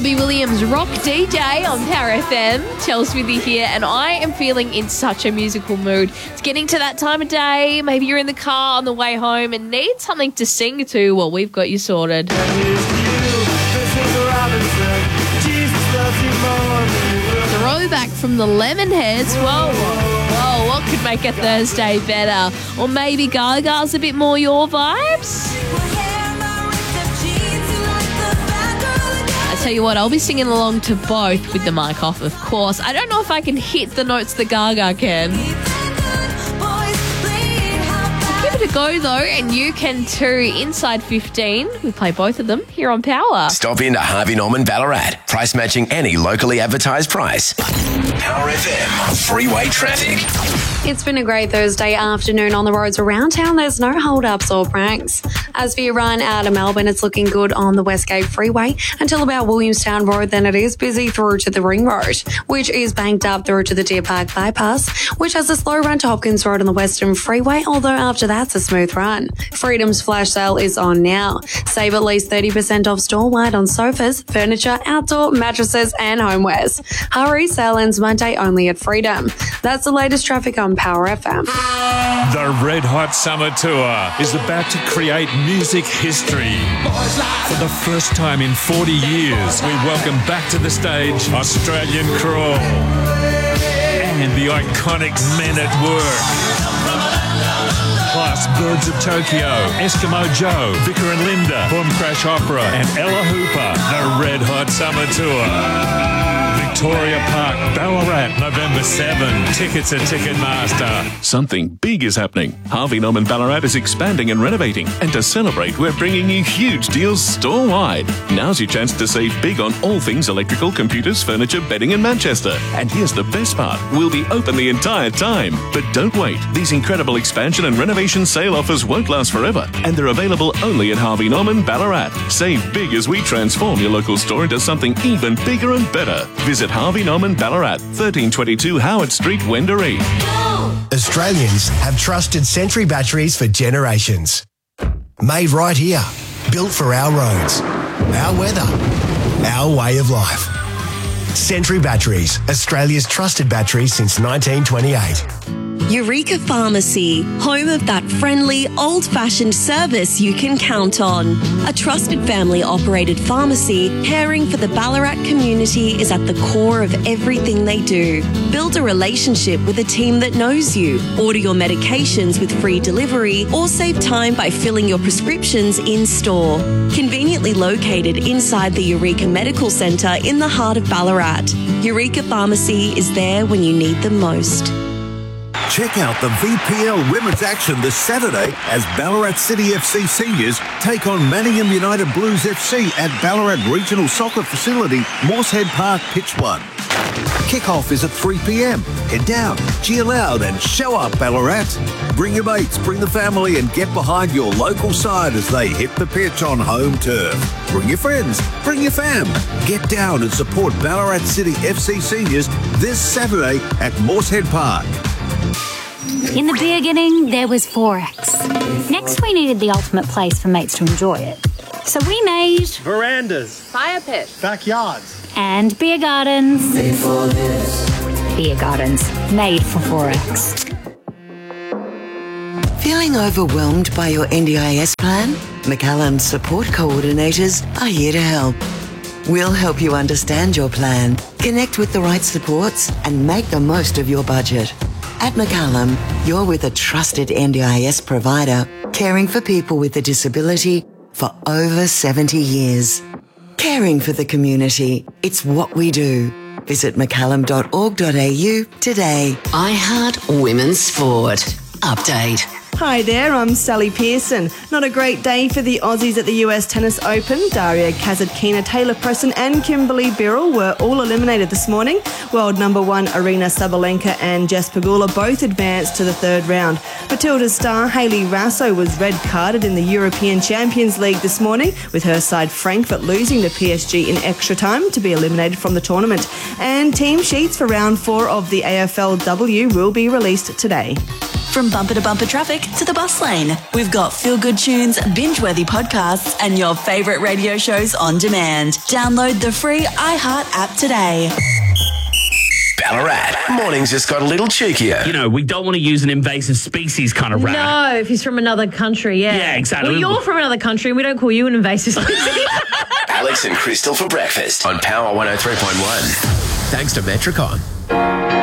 Robbie Williams, Rock DJ on Power FM. Chelsea Smithy here, and I am feeling in such a musical mood. It's getting to that time of day. Maybe you're in the car on the way home and need something to sing to. Well, we've got you sorted. Throwback from the Lemonheads. Whoa, what could make a Thursday better? Or maybe Gaga's a bit more your vibes? I tell you what, I'll be singing along to both with the mic off, of course. I don't know if I can hit the notes that Gaga can. Give it a go, though, and you can too. Inside 15, we play both of them here on Power. Stop into Harvey Norman Ballarat. Price matching any locally advertised price. Power FM. Freeway traffic. It's been a great Thursday afternoon on the roads around town. There's no hold-ups or pranks. As for your run out of Melbourne, it's looking good on the Westgate Freeway until about Williamstown Road. Then it is busy through to the Ring Road, which is banked up through to the Deer Park Bypass, which has a slow run to Hopkins Road on the Western Freeway, although after that's a smooth run. Freedom's flash sale is on now. Save at least 30% off store-wide on sofas, furniture, outdoor, mattresses and homewares. Hurry, sale ends Monday only at Freedom. That's the latest traffic on Power FM. The Red Hot Summer Tour is about to create music history. For the first time in 40 years, we welcome back to the stage Australian Crawl and the iconic Men at Work. Plus Birds of Tokyo, Eskimo Joe, Vicar and Linda, Boom Crash Opera and Ella Hooper. The Red Hot Summer Tour. Victoria Park, Ballarat, November 7. Tickets at Ticketmaster. Something big is happening. Harvey Norman Ballarat is expanding and renovating. And to celebrate, we're bringing you huge deals store-wide. Now's your chance to save big on all things electrical, computers, furniture, bedding and Manchester. And here's the best part. We'll be open the entire time. But don't wait. These incredible expansion and renovation sale offers won't last forever. And they're available only at Harvey Norman Ballarat. Save big as we transform your local store into something even bigger and better. Visit Harvey Norman Ballarat, 1322 Howard Street, Wendouree. Australians have trusted Sentry batteries for generations. Made right here, built for our roads, our weather, our way of life. Sentry Batteries, Australia's trusted batteries since 1928. Eureka Pharmacy, home of that friendly, old-fashioned service you can count on. A trusted family-operated pharmacy caring for the Ballarat community is at the core of everything they do. Build a relationship with a team that knows you. Order your medications with free delivery or save time by filling your prescriptions in-store. Conveniently located inside the Eureka Medical Centre in the heart of Ballarat. Eureka Pharmacy is there when you need them most. Check out the VPL Women's Action this Saturday as Ballarat City FC seniors take on Manningham United Blues FC at Ballarat Regional Soccer Facility, Moosehead Park, Pitch 1. Kick-off is at 3 p.m. Head down, cheer loud and show up, Ballarat. Bring your mates, bring the family and get behind your local side as they hit the pitch on home turf. Bring your friends, bring your fam. Get down and support Ballarat City FC seniors this Saturday at Moosehead Park. In the beginning, there was Forex. Next, we needed the ultimate place for mates to enjoy it. So we made verandas, fire pits, backyards, and beer gardens. Made for this. Beer gardens, made for Forex. Feeling overwhelmed by your NDIS plan? McCallum's support coordinators are here to help. We'll help you understand your plan, connect with the right supports, and make the most of your budget. At McCallum, you're with a trusted NDIS provider, caring for people with a disability for over 70 years. Caring for the community, it's what we do. Visit mccallum.org.au today. iHeart Women's Sport. Update. Hi there, I'm Sally Pearson. Not a great day for the Aussies at the US Tennis Open. Daria Kasatkina, Taylor Preston and Kimberly Birrell were all eliminated this morning. World number one Arina Sabalenka and Jess Pegula both advanced to the third round. Matilda's star Hayley Raso was red-carded in the European Champions League this morning, with her side Frankfurt losing to PSG in extra time to be eliminated from the tournament. And team sheets for round 4 of the AFLW will be released today. From bumper to bumper traffic to the bus lane, we've got feel-good tunes, binge-worthy podcasts, and your favourite radio shows on demand. Download the free iHeart app today. Ballarat, mornings just got a little cheekier. You know, we don't want to use an invasive species kind of rat. No, if he's from another country, yeah. Yeah, exactly. Well, you're from another country and we don't call you an invasive species. Alex and Crystal for breakfast on Power 103.1. Thanks to Metricon.